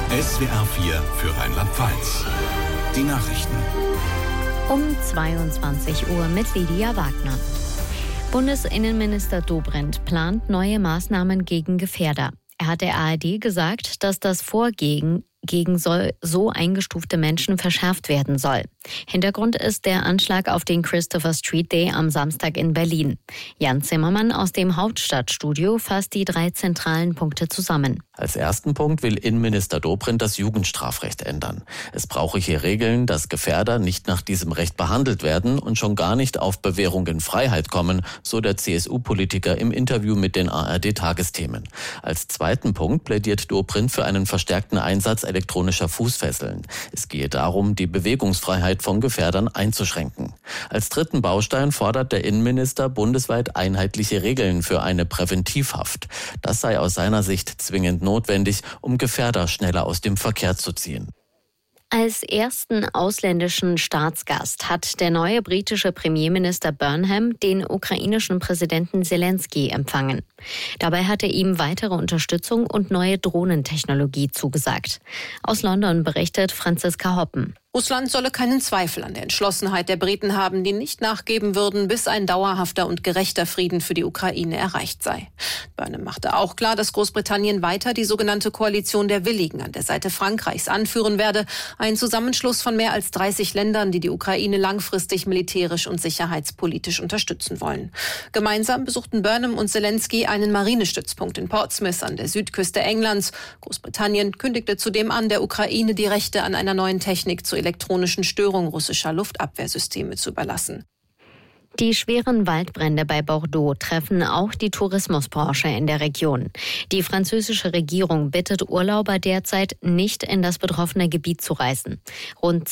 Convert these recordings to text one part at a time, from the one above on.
SWR 4 für Rheinland-Pfalz. Die Nachrichten. Um 22 Uhr mit Lydia Wagner. Bundesinnenminister Dobrindt plant neue Maßnahmen gegen Gefährder. Er hat der ARD gesagt, dass das Vorgehen gegen so eingestufte Menschen verschärft werden soll. Hintergrund ist der Anschlag auf den Christopher Street Day am Samstag in Berlin. Jan Zimmermann aus dem Hauptstadtstudio fasst die 3 zentralen Punkte zusammen. Als ersten Punkt will Innenminister Dobrindt das Jugendstrafrecht ändern. Es brauche hier Regeln, dass Gefährder nicht nach diesem Recht behandelt werden und schon gar nicht auf Bewährung in Freiheit kommen, so der CSU-Politiker im Interview mit den ARD-Tagesthemen. Als zweiten Punkt plädiert Dobrindt für einen verstärkten Einsatz elektronischer Fußfesseln. Es gehe darum, die Bewegungsfreiheit von Gefährdern einzuschränken. Als dritten Baustein fordert der Innenminister bundesweit einheitliche Regeln für eine Präventivhaft. Das sei aus seiner Sicht zwingend notwendig, um Gefährder schneller aus dem Verkehr zu ziehen. Als ersten ausländischen Staatsgast hat der neue britische Premierminister Burnham den ukrainischen Präsidenten Zelensky empfangen. Dabei hat er ihm weitere Unterstützung und neue Drohnentechnologie zugesagt. Aus London berichtet Franziska Hoppen. Russland solle keinen Zweifel an der Entschlossenheit der Briten haben, die nicht nachgeben würden, bis ein dauerhafter und gerechter Frieden für die Ukraine erreicht sei. Burnham machte auch klar, dass Großbritannien weiter die sogenannte Koalition der Willigen an der Seite Frankreichs anführen werde, ein Zusammenschluss von mehr als 30 Ländern, die die Ukraine langfristig militärisch und sicherheitspolitisch unterstützen wollen. Gemeinsam besuchten Burnham und Zelensky einen Marinestützpunkt in Portsmouth an der Südküste Englands. Großbritannien kündigte zudem an, der Ukraine die Rechte an einer neuen Technik zur elektronischen Störung russischer Luftabwehrsysteme zu überlassen. Die schweren Waldbrände bei Bordeaux treffen auch die Tourismusbranche in der Region. Die französische Regierung bittet Urlauber derzeit, nicht in das betroffene Gebiet zu reisen. Rund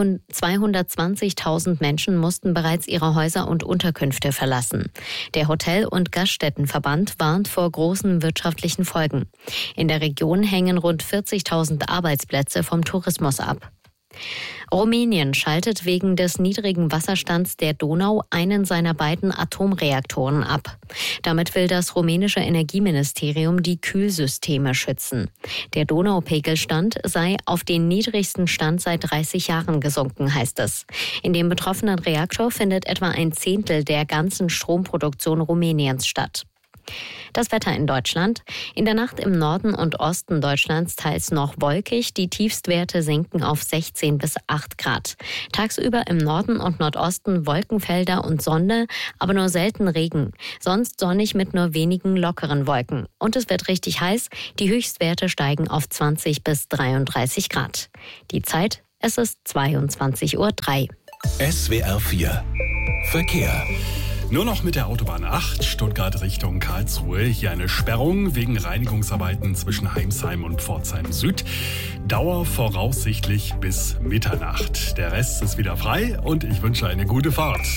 220.000 Menschen mussten bereits ihre Häuser und Unterkünfte verlassen. Der Hotel- und Gaststättenverband warnt vor großen wirtschaftlichen Folgen. In der Region hängen rund 40.000 Arbeitsplätze vom Tourismus ab. Rumänien schaltet wegen des niedrigen Wasserstands der Donau einen seiner beiden Atomreaktoren ab. Damit will das rumänische Energieministerium die Kühlsysteme schützen. Der Donaupegelstand sei auf den niedrigsten Stand seit 30 Jahren gesunken, heißt es. In dem betroffenen Reaktor findet etwa ein Zehntel der ganzen Stromproduktion Rumäniens statt. Das Wetter in Deutschland. In der Nacht im Norden und Osten Deutschlands teils noch wolkig. Die Tiefstwerte sinken auf 16 bis 8 Grad. Tagsüber im Norden und Nordosten Wolkenfelder und Sonne, aber nur selten Regen. Sonst sonnig mit nur wenigen lockeren Wolken. Und es wird richtig heiß. Die Höchstwerte steigen auf 20 bis 33 Grad. Die Zeit, es ist 22:03 Uhr. SWR 4 Verkehr. Nur noch mit der Autobahn 8, Stuttgart Richtung Karlsruhe. Hier eine Sperrung wegen Reinigungsarbeiten zwischen Heimsheim und Pforzheim Süd. Dauer voraussichtlich bis Mitternacht. Der Rest ist wieder frei und ich wünsche eine gute Fahrt.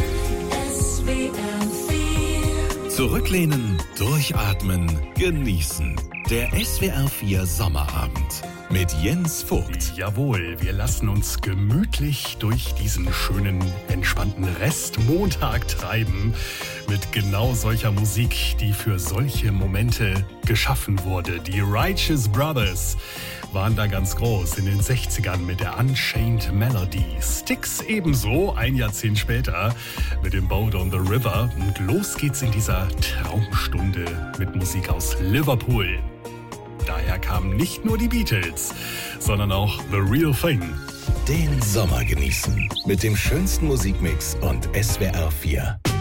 Zurücklehnen, durchatmen, genießen. Der SWR 4 Sommerabend mit Jens Vogt. Jawohl, wir lassen uns gemütlich durch diesen schönen, entspannten Restmontag treiben mit genau solcher Musik, die für solche Momente geschaffen wurde. Die Righteous Brothers waren da ganz groß in den 60ern mit der Unchained Melody. Styx ebenso, ein Jahrzehnt später mit dem Boat on the River. Und los geht's in dieser Traumstunde mit Musik aus Liverpool. Daher kamen nicht nur die Beatles, sondern auch The Real Thing. Den Sommer genießen mit dem schönsten Musikmix und SWR 4.